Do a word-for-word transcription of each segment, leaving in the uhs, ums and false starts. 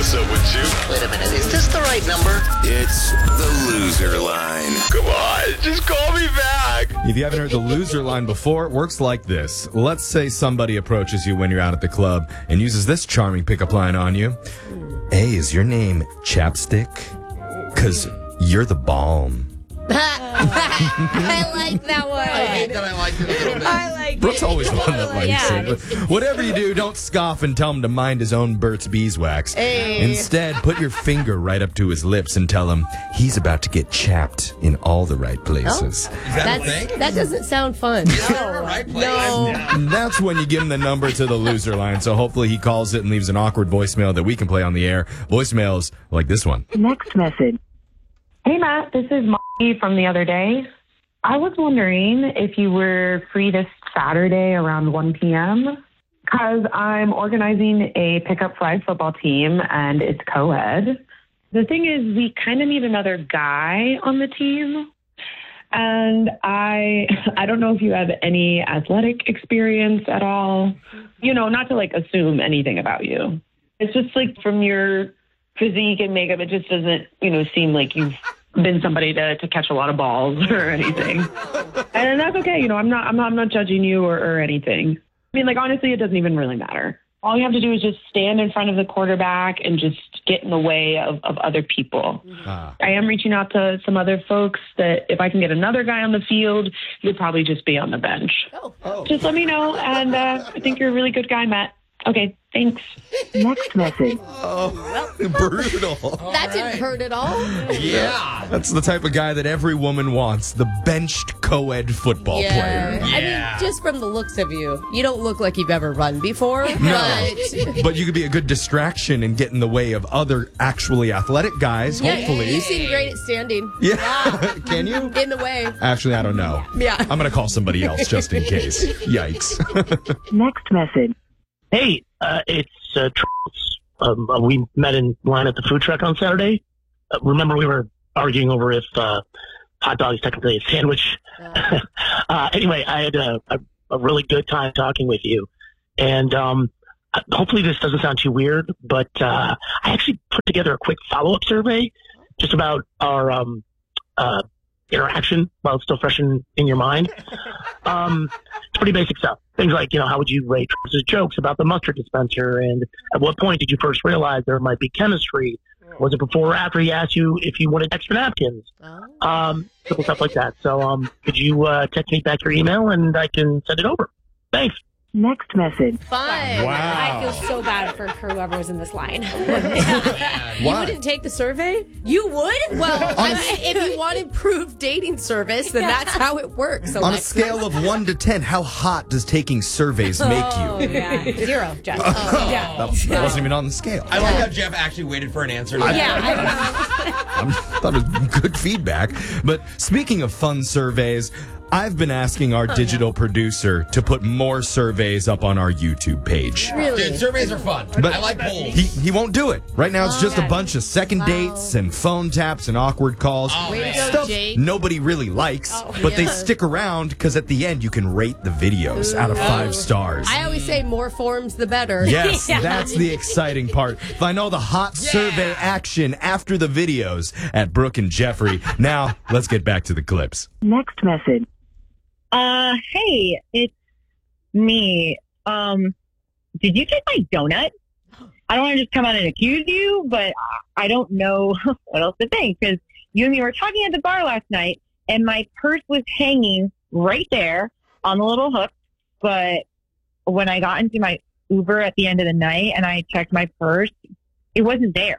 What's up with you? Wait a minute, is this the right number? It's the loser line. Come on, just call me back. If you haven't heard the loser line before, it works like this. Let's say somebody approaches you when you're out at the club and uses this charming pickup line on you. Hey, is your name Chapstick? Because you're the balm. I like that one. I hate that I like it a little bit. I like Brooke's it. always the one that likes Yeah. it. But whatever you do, don't scoff and tell him to mind his own Burt's Beeswax. Hey. Instead, put your finger right up to his lips and tell him he's about to get chapped in all the right places. Is that That's, a thing? that doesn't sound fun. Is that the right place? No. That's when you give him the number to the loser line. So hopefully he calls it and leaves an awkward voicemail that we can play on the air. Voicemails like this one. Next message. Hey, Matt, this is Molly from the other day. I was wondering if you were free this Saturday around one p.m. because I'm organizing a pickup flag football team and it's co-ed. The thing is, we kind of need another guy on the team. And I I don't know if you have any athletic experience at all. You know, not to like assume anything about you. It's just like from your physique and makeup, it just doesn't, you know, seem like you've been somebody to, to catch a lot of balls or anything. And that's okay. You know, I'm not, I'm not, I'm not judging you or, or anything. I mean, like, honestly, it doesn't even really matter. All you have to do is just stand in front of the quarterback and just get in the way of, of other people. Ah. I am reaching out to some other folks that if I can get another guy on the field, you'll probably just be on the bench. Oh. Oh. Just let me know. And uh, I think you're a really good guy, Matt. Okay, thanks. Next message. Oh, brutal. That didn't hurt at all. Yeah. That's the type of guy that every woman wants, the benched co-ed football Yeah. player. I mean, just from the looks of you, you don't look like you've ever run before. No. But But you could be a good distraction and get in the way of other actually athletic guys, yeah, hopefully. you seem great at standing Yeah. Can you? in the way. Actually, I don't know. Yeah. I'm going to call somebody else just in case. Yikes. Next message. Hey, uh, it's uh, Charles. Um, uh, we met in line at the food truck on Saturday. Uh, remember, we were arguing over if uh, hot dog is technically a sandwich. uh, anyway, I had a, a, a really good time talking with you. And um, hopefully this doesn't sound too weird, but uh, I actually put together a quick follow-up survey just about our um, uh, interaction while it's still fresh in, in your mind. Um, it's pretty basic stuff. Things like, you know, how would you rate Travis's jokes about the mustard dispenser? And at what point did you first realize there might be chemistry? Was it before or after he asked you if you wanted extra napkins? Oh. Um, simple stuff like that. So um, could you uh, text me back your email and I can send it over? Thanks. Next message. Fun. Wow. I feel so bad for whoever was in this line. You Why? wouldn't take the survey? You would? Well, I mean, if you wanted proof dating service, then that's how it works. On a Alexa. scale of one to ten, how hot does taking surveys make Oh, you? Yeah, zero, Jeff. yeah. That wasn't even on the scale. I like how Jeff actually waited for an answer. To Yeah, that. I I thought it was good feedback. But speaking of fun surveys, I've been asking our digital producer to put more surveys up on our YouTube page. Really? Dude, surveys are fun. But I like polls. He, he won't do it. Right now, it's just a Okay. bunch of second Wow. dates and phone taps and awkward calls. Oh, Way to man. go, Stuff Jake. nobody really likes, Oh, but they yeah. stick around because at the end you can rate the videos out of five stars. I always say more forms, the better. Yes, Yeah. that's the exciting part. Find all the hot survey action after the videos at Brooke and Jeffrey. Now, let's get back to the clips. Next message. Uh, hey, it's me. Um, did you take my donut? I don't want to just come out and accuse you, but I don't know what else to think because you and me were talking at the bar last night and my purse was hanging right there on the little hook. But when I got into my Uber at the end of the night and I checked my purse, it wasn't there.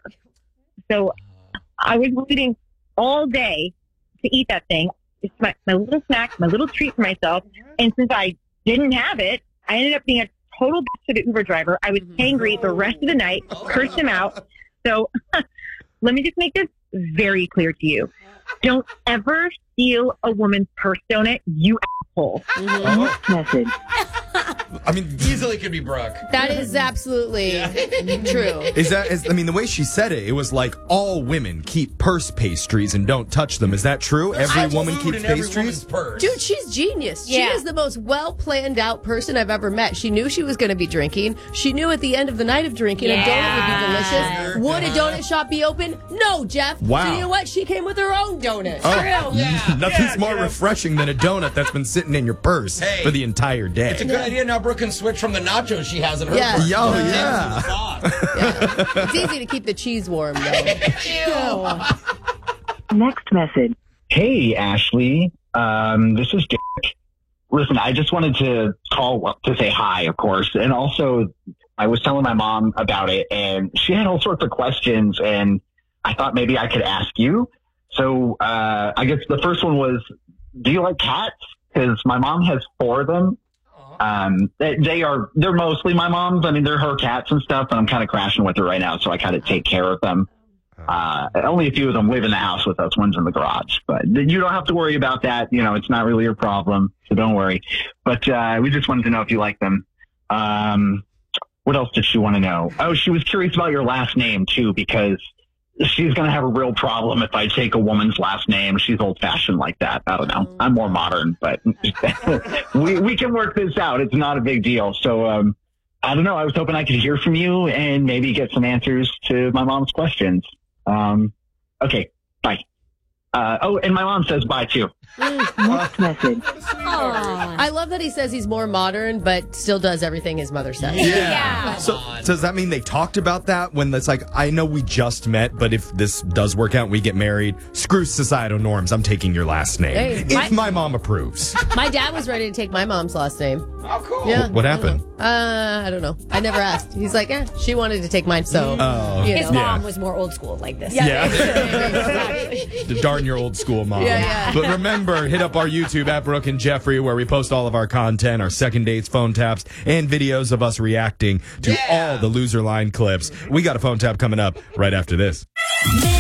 So I was waiting all day to eat that thing. It's my, my little snack, my little treat for myself. And since I didn't have it, I ended up being a total bitch to the Uber driver. I was angry the rest of the night, cursed him out. So let me just make this very clear to you. Don't ever steal a woman's purse donut, you asshole. Next message. I mean, Easily could be Brooke. That is absolutely true. is that? Is, I mean, the way she said it, it was like all women keep purse pastries and don't touch them. Is that true? Every There's woman food keeps in every pastries. woman's purse. Dude, she's genius. Yeah. She is the most well planned out person I've ever met. She knew she was going to be drinking. She knew at the end of the night of drinking a donut would be delicious. Would a donut shop be open? No, Jeff. Wow. So you know what? She came with her own donut. Oh, True. Yeah. Nothing's Yeah, more you know. refreshing than a donut that's been sitting in your purse Hey. for the entire day. It's a good idea now. Brooke can switch from the nachos she has in her Yeah. purse. Yo, to the yeah. sauce. Yeah. It's easy to keep the cheese warm, though. Next message. Hey, Ashley. Um, this is Derek. Listen, I just wanted to call well, to say hi, of course. And also, I was telling my mom about it, and she had all sorts of questions, and I thought maybe I could ask you. So uh, I guess the first one was, do you like cats? Because my mom has four of them. Um, they, they are, they're mostly my mom's. I mean, they're her cats and stuff, and I'm kind of crashing with her right now, so I kind of take care of them. Uh, only a few of them live in the house with us. One's in the garage, but you don't have to worry about that. You know, it's not really your problem, so don't worry. But, uh, we just wanted to know if you like them. Um, what else did she want to know? Oh, she was curious about your last name too, because she's going to have a real problem if I take a woman's last name. She's old fashioned like that. I don't know. I'm more modern, but we, we can work this out. It's not a big deal. So, um, I don't know. I was hoping I could hear from you and maybe get some answers to my mom's questions. Um, okay. Bye. Uh, oh, and my mom says bye too. Next message. I love that he says he's more modern, but still does everything his mother says. Yeah. So does that mean they talked about that when it's like, I know we just met, but if this does work out and we get married, screw societal norms. I'm taking your last name. Hey, if my- my mom approves. My dad was ready to take my mom's last name. Oh, cool. Yeah. What happened? Uh, I don't know. I never asked. He's like, eh, she wanted to take mine, so. Oh. you His know. mom Yeah. was more old school like this. Yeah. Exactly. Darn your old school mom. Yeah, yeah. But remember, hit up our YouTube at Brooke and Jeffrey, where we post all of our content, our second dates, phone taps, and videos of us reacting to Yeah. all the loser line clips. We got a phone tap coming up right after this.